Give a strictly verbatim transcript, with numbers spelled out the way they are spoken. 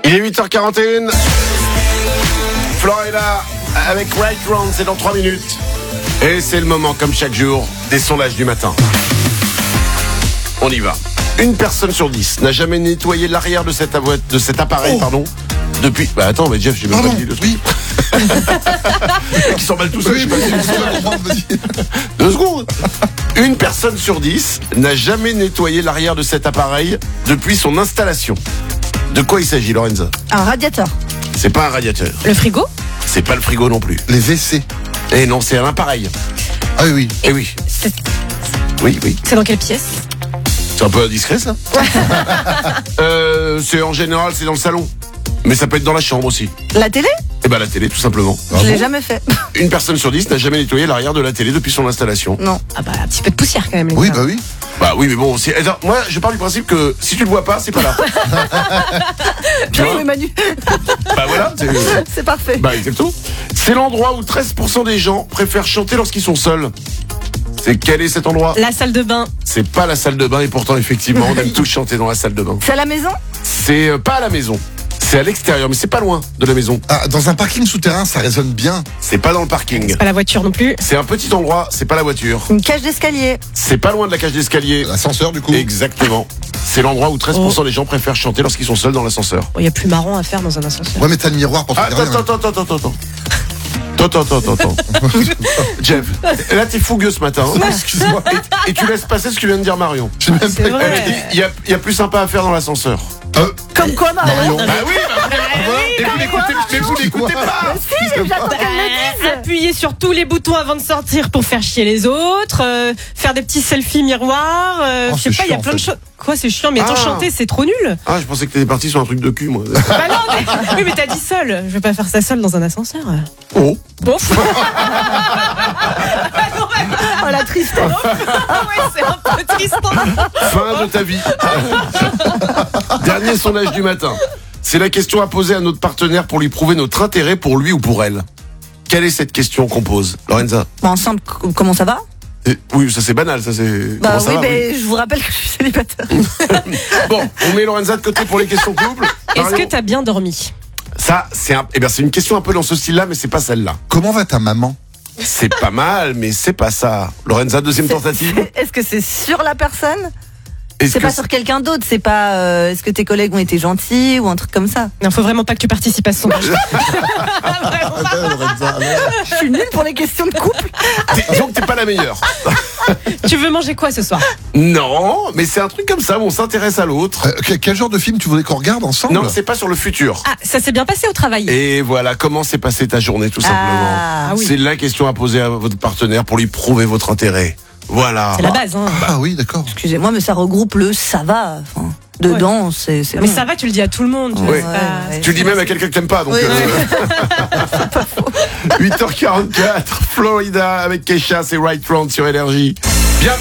Il est huit heures quarante et un. Florida avec Right Round, c'est dans trois minutes. Et c'est le moment, comme chaque jour, des sondages du matin. On y va. Une personne sur dix n'a jamais nettoyé l'arrière de, cette avo- de cet appareil, oh. pardon, depuis... Bah attends, mais Jeff, j'ai même Pardon, pas dit le truc. Oui. Qui s'emballe tout seul, Oui, je sais mais pas c'est si- pas comprendre, vas-y. Deux secondes. Une personne sur dix n'a jamais nettoyé l'arrière de cet appareil depuis son installation. De quoi il s'agit, Lorenza? Un radiateur. C'est pas un radiateur. Le frigo? C'est pas le frigo non plus. Les W C. Et non, c'est un appareil. Ah oui, oui. Eh oui. C'est, Oui, oui. c'est dans quelle pièce? C'est un peu indiscret, ça. euh, c'est en général, c'est dans le salon. Mais ça peut être dans la chambre aussi. La télé? Eh ben la télé, tout simplement. Ah Je l'ai bon jamais fait. Une personne sur dix n'a jamais nettoyé l'arrière de la télé depuis son installation. Non. Ah bah un petit peu de poussière quand même. les Oui, gars. bah oui. Bah oui, mais bon, c'est... Attends, moi, je pars du principe que si tu le vois pas, c'est pas là. Tu Oui, vois mais Manu, Bah voilà. C'est... c'est parfait. Bah exactement. C'est l'endroit où treize pour cent des gens préfèrent chanter lorsqu'ils sont seuls. C'est quel est cet endroit? La salle de bain. C'est pas la salle de bain et pourtant effectivement on aime tous chanter dans la salle de bain. C'est à la maison? C'est euh, pas à la maison. C'est à l'extérieur, mais c'est pas loin de la maison. Ah, dans un parking souterrain, ça résonne bien. C'est pas dans le parking. Pas la voiture non plus. C'est un petit endroit, c'est pas la voiture. Une cage d'escalier. C'est pas loin de la cage d'escalier. L'ascenseur, du coup. Exactement. C'est l'endroit où treize pour cent des gens préfèrent chanter lorsqu'ils sont seuls dans l'ascenseur. Il y a plus marrant à faire dans un ascenseur. Ouais, mais t'as le miroir pour Ah, faire attends, rien. attends, attends, attends, attends. Attends, attends, attends, attends. Jeff, là t'es fougueux ce matin. hein. Excuse-moi. Et, et tu laisses passer ce que vient de dire Marion. J'ai même C'est pas vrai. Elle a dit, il y a, il y a plus sympa à faire dans l'ascenseur. Euh, Comme quoi, Marion? Marion. Bah oui, bah, et vous l'écoutez, mais vous l'écoutez pas. Si, j'attends qu'elle me dise. Appuyer sur tous les boutons avant de sortir pour faire chier les autres, euh, faire des petits selfies miroirs, euh, Oh, je sais c'est pas, il y a chiant, plein en de fait. choses. Quoi, c'est chiant, mais attends, Ah. chanter, c'est trop nul. Ah, je pensais que t'étais parti sur un truc de cul, moi. Bah non, mais, oui, mais t'as dit seul. Je vais pas faire ça seul dans un ascenseur. Oh. Bon. Oh, la tristesse. Ah ouais, c'est un peu triste. Fin de ta vie. Dernier sondage du matin. C'est la question à poser à notre partenaire pour lui prouver notre intérêt pour lui ou pour elle. Quelle est cette question qu'on pose, Lorenza? Bon, ensemble, c- comment ça va? Eh, Oui, ça c'est banal, ça c'est... Bah Comment ça oui, va, mais je vous rappelle que je suis célibataire. Bon, on met Lorenza de côté pour les questions couple. Est-ce Marion, que t'as bien dormi? ça, c'est un... eh bien, c'est une question un peu dans ce style-là, mais c'est pas celle-là. Comment va ta maman? C'est pas mal, mais c'est pas ça. Lorenza, deuxième C'est- tentative. c'est- Est-ce que c'est sur la personne? Est-ce C'est que pas sur quelqu'un d'autre, c'est pas euh, est-ce que tes collègues ont été gentils ou un truc comme ça. Non, faut vraiment pas que tu participes à ce sondage. Je suis nulle pour les questions de couple. T'es- disons que t'es pas la meilleure. Tu veux manger quoi ce soir? Non, mais c'est un truc comme ça où on s'intéresse à l'autre. Euh, que- quel genre de film tu voudrais qu'on regarde ensemble? Non, c'est pas sur le futur. Ah, ça s'est bien passé au travail. Et voilà, comment s'est passée ta journée, tout simplement. Ah, Ah oui. C'est la question à poser à votre partenaire pour lui prouver votre intérêt. Voilà. C'est la base, hein. Ah oui, d'accord. excusez-moi, mais ça regroupe le ça va. Enfin, dedans, c'est. c'est Mais bon. ça va, tu le dis à tout le monde. tu vois, Oui. c'est Ouais, pas- ouais. Tu le dis même à quelqu'un que t'aimes pas, donc... Oui, euh, huit heures quarante-quatre, Florida avec Kesha, c'est Right Round sur Énergie. Bien